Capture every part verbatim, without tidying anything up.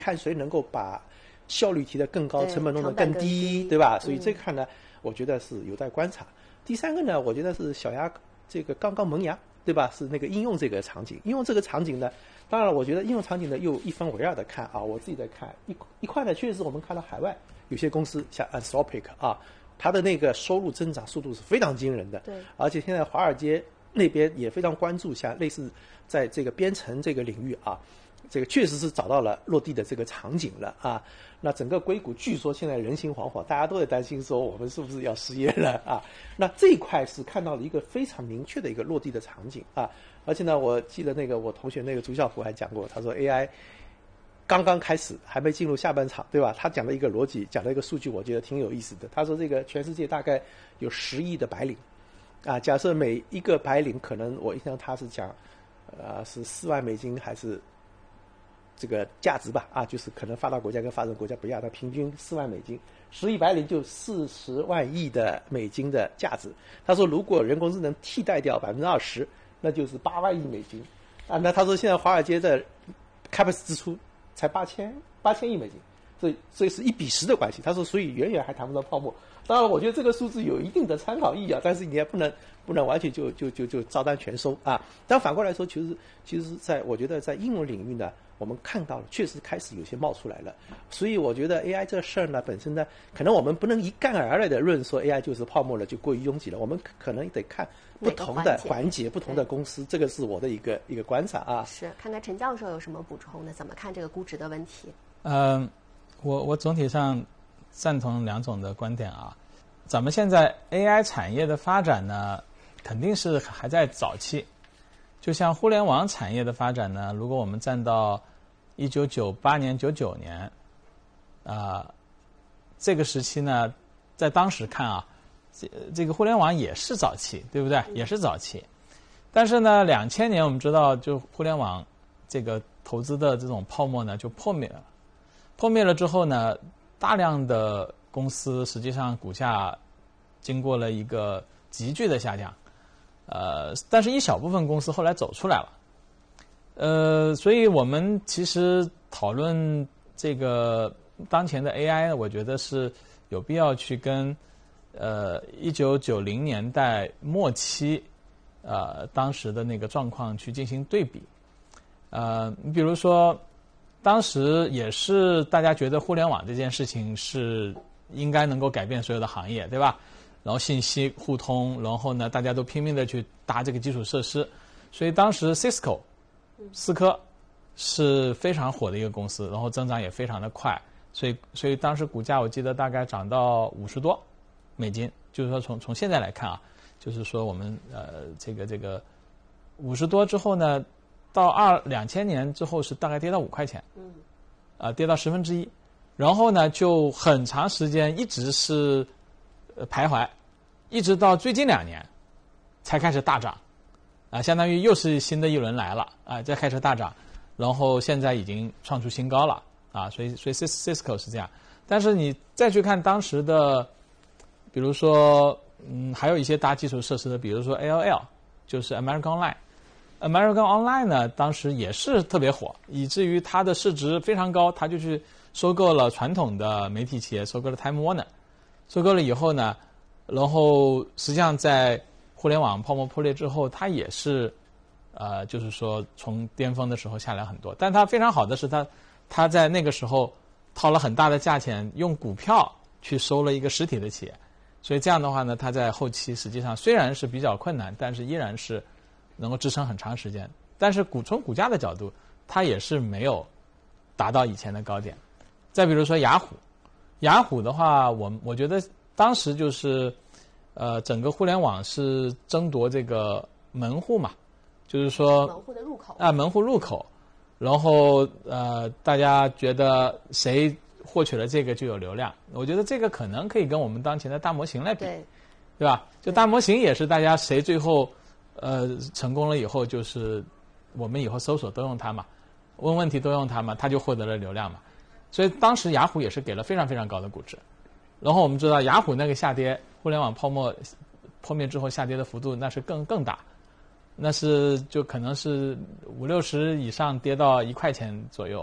看谁能够把效率提得更高，成本弄得更低，对吧？所以这块呢，我觉得是有待观察。第三个呢，我觉得是小鸭这个刚刚萌芽，对吧？是那个应用这个场景，应用这个场景呢，当然我觉得应用场景呢又一分为二的看啊，我自己在看一一块呢，确实我们看到海外有些公司像 Anthropic 啊，它的那个收入增长速度是非常惊人的， 对， 而且现在华尔街那边也非常关注像类似在这个编程这个领域啊，这个确实是找到了落地的这个场景了啊。那整个硅谷据说现在人心惶惶，大家都在担心说我们是不是要失业了啊？那这一块是看到了一个非常明确的一个落地的场景啊。而且呢，我记得那个我同学那个朱啸虎还讲过，他说 A I 刚刚开始，还没进入下半场，对吧？他讲了一个逻辑，讲了一个数据，我觉得挺有意思的。他说这个全世界大概有十亿的白领啊，假设每一个白领可能我印象他是讲呃是四万美金还是这个价值吧，啊，就是可能发达国家跟发展国家不一样，它平均四万美金，十亿白领就四十万亿的美金的价值。他说，如果人工智能替代掉百分之二十，那就是八万亿美金，啊，那他说现在华尔街的 capex 支出才八千八千亿美金，所以所以是一比十的关系。他说，所以远远还谈不到泡沫。当然，我觉得这个数字有一定的参考意义啊，但是你也不能不能完全就就就就照单全收啊。但反过来说，其实其实在我觉得在应用领域呢，我们看到了确实开始有些冒出来了。所以我觉得 A I 这事儿呢，本身呢，可能我们不能一概而论的论说 A I 就是泡沫了，就过于拥挤了。我们可能得看不同的环节、不同的公司，这个是我的一个一个观察啊。 是，看看陈教授有什么补充的？怎么看这个估值的问题？ 嗯、呃，我我总体上赞同两种的观点啊。咱们现在 A I 产业的发展呢，肯定是还在早期。就像互联网产业的发展呢，如果我们站到一九九八年、九九年，啊、呃，这个时期呢，在当时看啊，这这个互联网也是早期，对不对？也是早期。但是呢，两千年我们知道，就互联网这个投资的这种泡沫呢，就破灭了。破灭了之后呢，大量的公司实际上股价经过了一个急剧的下降，呃，但是一小部分公司后来走出来了，呃，所以我们其实讨论这个当前的 A I， 我觉得是有必要去跟呃一九九零年代末期呃当时的那个状况去进行对比，呃，你比如说当时也是大家觉得互联网这件事情是应该能够改变所有的行业，对吧？然后信息互通，然后呢，大家都拼命的去搭这个基础设施，所以当时 Cisco 思科是非常火的一个公司，然后增长也非常的快，所以所以当时股价我记得大概涨到五十多美金，就是说从从现在来看啊，就是说我们呃这个这个五十多之后呢，到二两千年之后是大概跌到五块钱，嗯，啊、呃、跌到十分之一，然后呢就很长时间一直是呃徘徊，一直到最近两年才开始大涨，啊、呃，相当于又是新的一轮来了啊、呃，再开始大涨，然后现在已经创出新高了啊，所以所以 Cisco 是这样，但是你再去看当时的，比如说嗯还有一些搭基础设施的，比如说 A O L， 就是 American Online。American Online 呢，当时也是特别火，以至于它的市值非常高，它就去收购了传统的媒体企业，收购了 Time Warner， 收购了以后呢，然后实际上在互联网泡沫破裂之后，它也是，呃，就是说从巅峰的时候下来很多，但它非常好的是它，它在那个时候掏了很大的价钱，用股票去收了一个实体的企业，所以这样的话呢，它在后期实际上虽然是比较困难，但是依然是能够支撑很长时间，但是股从股价的角度，它也是没有达到以前的高点。再比如说雅虎，雅虎的话，我我觉得当时就是，呃，整个互联网是争夺这个门户嘛，就是说门户的入口啊，门户入口，然后呃，大家觉得谁获取了这个就有流量，我觉得这个可能可以跟我们当前的大模型来比， 对， 对吧？就大模型也是大家谁最后呃，成功了以后，就是我们以后搜索都用它嘛，问问题都用它嘛，它就获得了流量嘛。所以当时雅虎也是给了非常非常高的估值。然后我们知道雅虎那个下跌，互联网泡沫破灭之后下跌的幅度那是更更大，那是就可能是五六十以上跌到一块钱左右。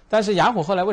但是雅虎后来为